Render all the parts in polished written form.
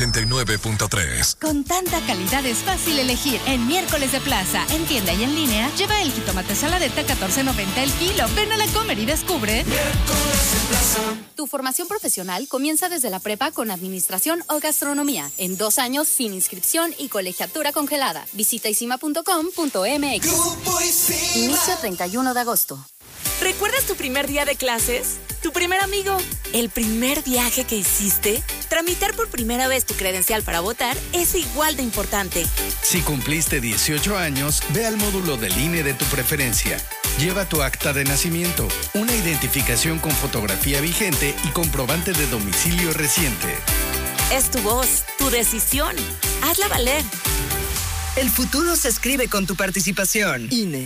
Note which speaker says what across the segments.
Speaker 1: 89.3.
Speaker 2: Con tanta calidad es fácil elegir. En Miércoles de Plaza, en tienda y en línea, lleva el jitomate saladeta $14.90 el kilo. Ven a la Comer y descubre.
Speaker 3: Miércoles de Plaza.
Speaker 4: Tu formación profesional comienza desde la prepa con administración o gastronomía. En 2 años sin inscripción y colegiatura congelada. Visita isima.com.mx. Inicio 31 de agosto.
Speaker 5: ¿Recuerdas tu primer día de clases? ¿Tu primer amigo? ¿El primer viaje que hiciste? Tramitar por primera vez tu credencial para votar es igual de importante.
Speaker 6: Si cumpliste 18 años, ve al módulo del INE de tu preferencia. Lleva tu acta de nacimiento, una identificación con fotografía vigente y comprobante de domicilio reciente.
Speaker 5: Es tu voz, tu decisión. Hazla valer.
Speaker 7: El futuro se escribe con tu participación. INE.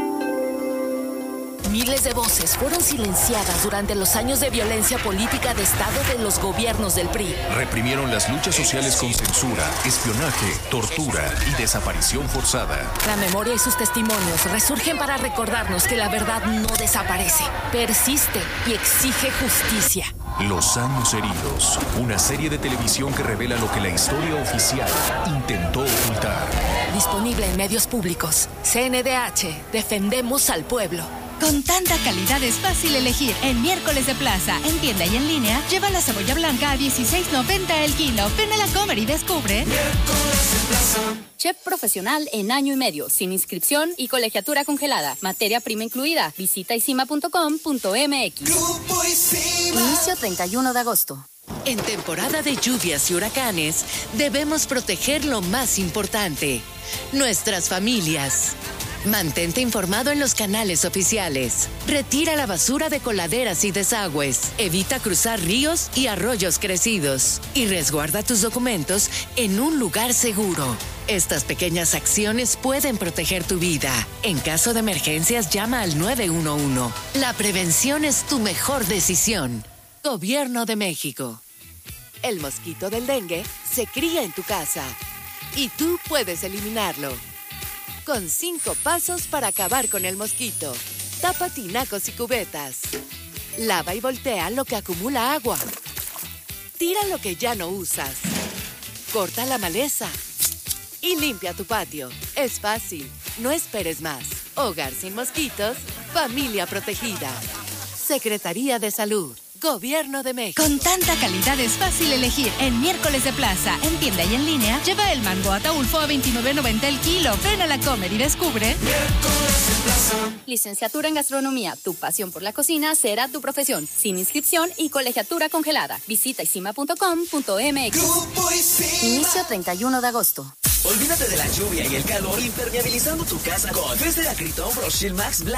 Speaker 8: Miles de voces fueron silenciadas durante los años de violencia política de Estado de los gobiernos del PRI.
Speaker 9: Reprimieron las luchas sociales con censura, espionaje, tortura y desaparición forzada.
Speaker 8: La memoria y sus testimonios resurgen para recordarnos que la verdad no desaparece, persiste y exige justicia.
Speaker 9: Los años heridos, una serie de televisión que revela lo que la historia oficial intentó ocultar.
Speaker 8: Disponible en medios públicos. CNDH, defendemos al pueblo.
Speaker 2: Con tanta calidad es fácil elegir. En Miércoles de Plaza, en tienda y en línea, lleva la cebolla blanca a $16.90 el kilo. Ven a la Comer y descubre.
Speaker 3: Miércoles de Plaza.
Speaker 4: Chef profesional en año y medio, sin inscripción y colegiatura congelada. Materia prima incluida. Visita isima.com.mx. Inicio 31 de agosto.
Speaker 10: En temporada de lluvias y huracanes, debemos proteger lo más importante, nuestras familias. Mantente informado en los canales oficiales. Retira la basura de coladeras y desagües. Evita cruzar ríos y arroyos crecidos. Y resguarda tus documentos en un lugar seguro. Estas pequeñas acciones pueden proteger tu vida. En caso de emergencias, llama al 911. La prevención es tu mejor decisión. Gobierno de México. El mosquito del dengue se cría en tu casa. Y tú puedes eliminarlo. Con 5 pasos para acabar con el mosquito. Tapa tinacos y cubetas. Lava y voltea lo que acumula agua. Tira lo que ya no usas. Corta la maleza. Y limpia tu patio. Es fácil. No esperes más. Hogar sin mosquitos. Familia protegida. Secretaría de Salud. Gobierno de México.
Speaker 2: Con tanta calidad es fácil elegir. En Miércoles de Plaza, en tienda y en línea, lleva el mango Ataulfo a $29.90 el kilo. Ven a la Comer y descubre.
Speaker 3: Miércoles de Plaza.
Speaker 4: Licenciatura en gastronomía. Tu pasión por la cocina será tu profesión. Sin inscripción y colegiatura congelada. Visita isima.com.mx. Inicio 31 de agosto.
Speaker 11: Olvídate de la lluvia y el calor impermeabilizando tu casa con Fest de Acryton Pro Shield Max Black.